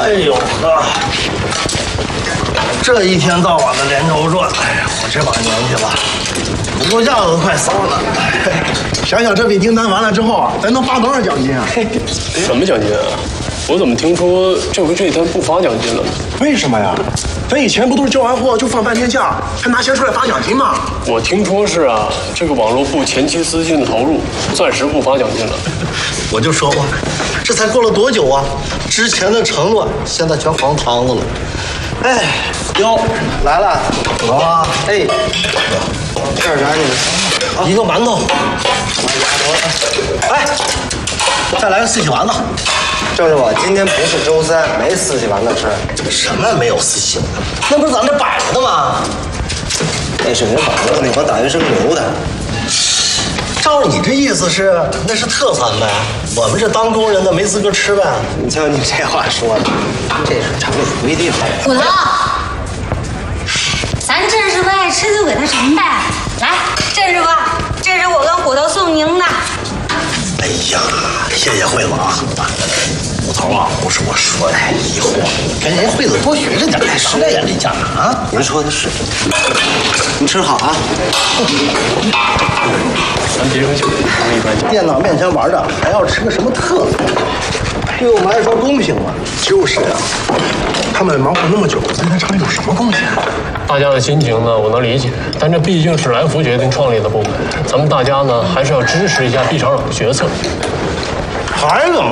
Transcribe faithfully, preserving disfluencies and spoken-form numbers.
哎呦呵，这一天到晚的连轴转，哎呀，我这把年纪了，骨头架子都快散了。 想想这笔订单完了之后啊，咱能发多少奖金啊？ 什么奖金啊？我怎么听说这回这一单不发奖金了呢？ 为什么呀？咱以前不都是交完货就放半天假，还拿钱出来发奖金吗？ 我听说是啊，这个网络部前期资金的投入，暂时不发奖金了。 我就说嘛，这才过了多久啊？之前的承诺现在全黄汤子了。哎，哟，来了，走啊！哎，这是啥你？一个馒头。哎，再来个四喜丸子。 郑师傅，今天不是周三，没四喜丸子吃。 什么没有四喜丸？那不是咱这摆着的吗？ 那是人保佑你和大学生留的。 照你这意思是，那是特餐呗？我们这当工人的没资格吃呗？ 你瞧你这话说的，这是厂里规定。 骨头，咱郑师傅爱吃就给他盛呗。来，郑师傅，这是我跟骨头送您的。 哎呀，谢谢惠子啊！骨头啊，不是我说的，以后跟人惠子多学着点，实在眼力见儿啊！ 您说的是，你吃好啊。 咱别喝酒，我一般讲。 电脑面前玩着，还要吃个什么特色？对我们来说公平吗？ 就是啊，他们忙活那么久，咱在厂里有什么贡献？ 大家的心情呢，我能理解，但这毕竟是来福决定创立的部门，咱们大家呢还是要支持一下毕厂长的决策。 还怎么